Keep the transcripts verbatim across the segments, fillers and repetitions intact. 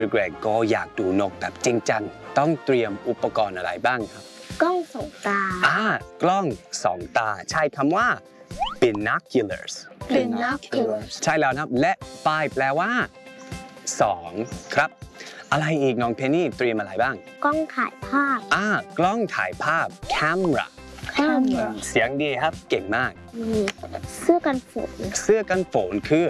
เกรกก็อยากดูนกแบบจริงจังต้องเตรียมอุปกรณ์อะไรบ้างครับกล้องสองตาอ่ากล้องสองตาใช้คำว่า binoculars binoculars ใช่แล้วครับและป้ายแปลว่าสองครับอะไรอีกน้องเพนนี่เตรียมอะไรบ้างกล้องถ่ายภาพอ่ากล้องถ่ายภาพ camera camera เสียงดีครับเก่งมากมีเสื้อกันฝนเสื้อกันฝนคือ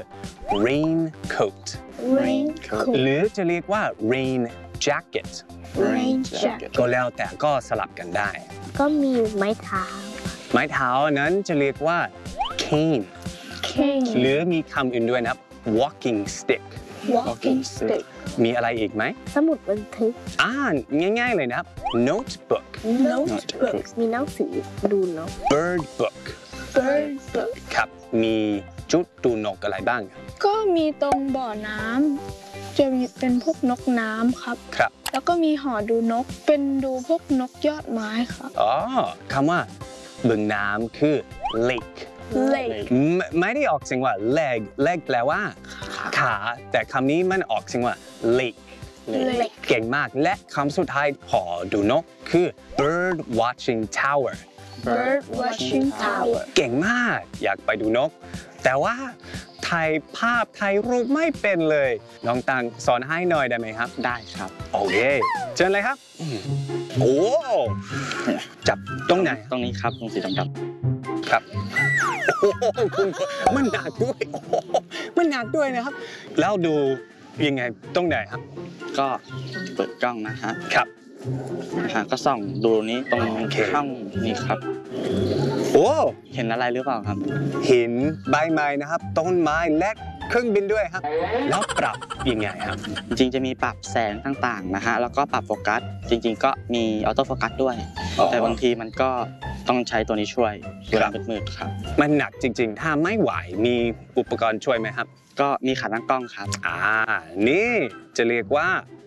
raincoat raincoat หรือจะเรียกว่า rain jacket rain jacket ก็แล้วแต่ก็สลับกันได้ก็มีไม้เท้าไม้เท้านั้นจะเรียกว่า cane cane หรือมีคำอื่นด้วยนะครับ walking stick walking stick มีอะไรอีกไหมสมุดบันทึกอ่าง่ายๆเลยนะครับ notebook notebook มีหนังสือดูนก bird book bird book ครับมีจุดดูนกอะไรบ้างก็มีตรงบ่อน้ำจะมีเป็นพวกนกน้ำครับครับแล้วก็มีหอดูนกเป็นดูพวกนกยอดไม้ครับอ๋อคำว่าบึงน้ำคือ lake lake ไม่ไม่ได้ออกเสียงว่า leg leg แปลว่าขาแต่คำนี้มันออกเสียงว่า lake lake เก่งมากและคำสุดท้ายหอดูนกคือ bird watching tower bird watching tower เก่งมากอยากไปดูนกแต่ว่าถ่ายภาพถ่ายรูปไม่เป็นเลยน้องตังสอนให้หน่อยได้ไหมครับได้ครับโอเคเชิญเลยครับโอ้จับตรงไหนตรงนี้ครับตรงสีดำๆครับโอ้โหคุณมันหนักด้วยโอ้โหมันหนักด้วยนะครับแล้วดูยังไงตรงไหนครับก็เปิดกล้องนะฮะครับฮะก็ส่องดูนี้ตรงช่องนี้ครับโอ้เห็นอะไรหรือเปล่าครับเห็นใบไม้นะครับต้นไม้และเครื่องบินด้วยครับแล้วปรับยังไงครับจริงๆจะมีปรับแสงต่างๆนะฮะแล้วก็ปรับโฟกัสจริงๆก็มีออโต้โฟกัสด้วยแต่บางทีมันก็ต้องใช้ตัวนี้ช่วยเวลามืดๆครับมันหนักจริงๆถ้าไม่ไหวมีอุปกรณ์ช่วยไหมครับก็มีขาตั้งกล้องครับอ่านี่จะเรียกว่า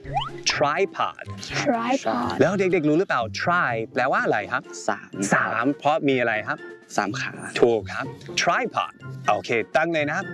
tripod tripod แล้วเด็กๆรู้หรือเปล่า tri แปลว่าอะไรครับสามสามเพราะมีอะไรครับสามขาถูกครับ tripod โอเคตั้งเลยนะครับ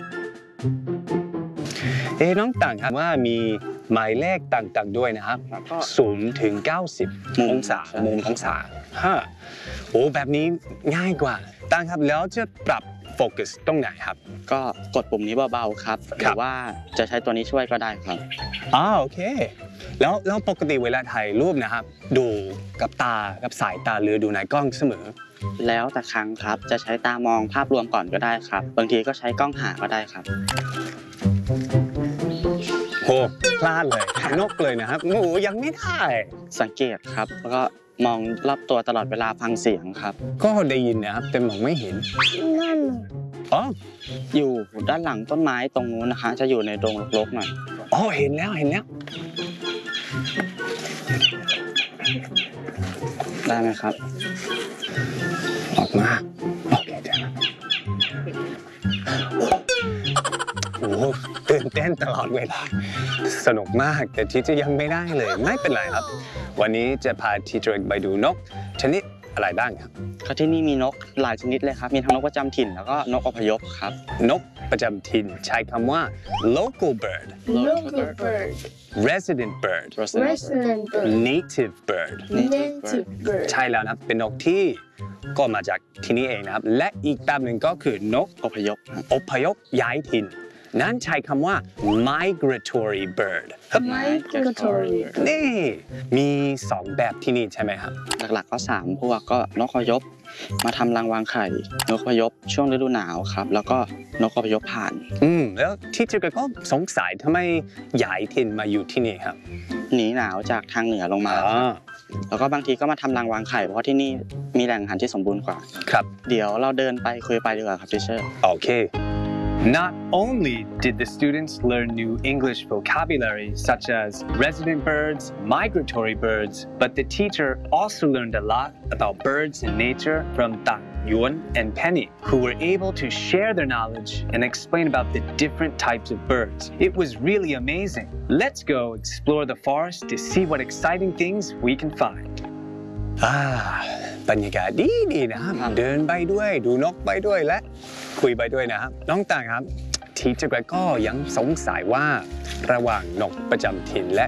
เอ๊น้องต่างครับว่ามีหมายเลขต่างๆด้วยนะครับศูนย์ถึงเก้าสิบองศามุมองศาฮะโอ้แบบนี้ง่ายกว่าตั้งครับแล้วจะปรับโฟกัสตรงไหนครับก็กดปุ่มนี้เบาๆครับหรือว่าจะใช้ตัวนี้ช่วยก็ได้ครับอ๋อโอเคแล้วแล้วปกติเวลาถ่ายรูปนะครับดูกับตากับสายตาหรือดูในกล้องเสมอแล้วแต่ครั้งครับจะใช้ตามองภาพรวมก่อนก็ได้ครับบางทีก็ใช้กล้องหาก็ได้ครับโหพลาดเลยนกเลยนะครับหนูยังไม่ได้สังเกตครับแล้วก็มองรอบตัวตลอดเวลาฟังเสียงครับก็ได้ยินนะครับแต่มองไม่เห็นนั่นอ๋ออยู่ด้านหลังต้นไม้ตรงนู้นนะคะจะอยู่ในดงรกๆหน่อยอ๋อเห็นแล้วเห็นแล้วได้ไหมครับออกมาโอเคเดี๋ยวโอ้ตื่นเต้นตลอดเวลาสนุกมากแต่ที่จะยังไม่ได้เลยไม่เป็นไรครับวันนี้จะพาทีเจอร์ไปดูนกชนิดอะไรบ้างครับก็ที่นี่มีนกหลายชนิดเลยครับมีทั้งนกประจำถิ่นแล้วก็นกอพยพครับนกประจำถิ่นใช้คำว่า local bird local bird resident bird resident bird native bird native bird ใช่แล้วนะเป็นนกที่ก็มาจากที่นี่เองนะครับและอีกแบบหนึ่งก็คือนกอพยพอพยพย้ายถิ่นนั้นใช้คำว่า migratory bird migratory นี่มีสองแบบที่นี่ใช่ไหมครับหลักๆก็สามพวกก็นกอพยพมาทำรังวางไข่นกอพยพช่วงฤดูหนาวครับแล้วก็นกอพยพผ่านอืมแล้วที่เจอก็สงสัยทำไมย้ายถิ่นมาอยู่ที่นี่ครับหนีหนาวจากทางเหนือลงมาแล้วก็บางทีก็มาทำรังวางไข่เพราะที่นี่มีแหล่งอาหารที่สมบูรณ์กว่าครับเดี๋ยวเราเดินไปคุยไปดีกว่าครับทิเชอร์โอเคNot only did the students learn new English vocabulary such as resident birds, migratory birds, but the teacher also learned a lot about birds and nature from Tang, Yuan, and Penny, who were able to share their knowledge and explain about the different types of birds. It was really amazing. Let's go explore the forest to see what exciting things we can find. Ah, บรรยากาศดีดีนะครับเดินไปด้วยดูนกไปด้วยและคุยไปด้วยนะครับน้องต่างครับทีเจอร์ก็ยังสงสัยว่าระหว่างนกประจำถิ่นและ